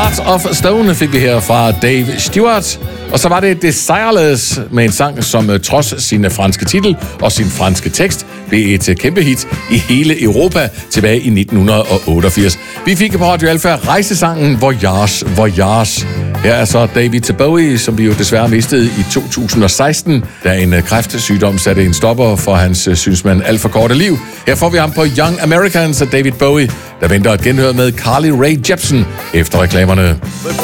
Heart of Stone fik vi her fra Dave Stewart. Og så var det Desireless med en sang, som trods sin franske titel og sin franske tekst blev et kæmpe hit i hele Europa tilbage i 1988. Vi fik på Radio Alfa rejsesangen Voyage, Voyage. Her er så David Bowie, som vi jo desværre mistede i 2016, da en kræftsygdom satte en stopper for hans, synes man, alt for korte liv. Her får vi ham på Young Americans af David Bowie, der venter et genhør med Carly Rae Jepsen efter reklamerne.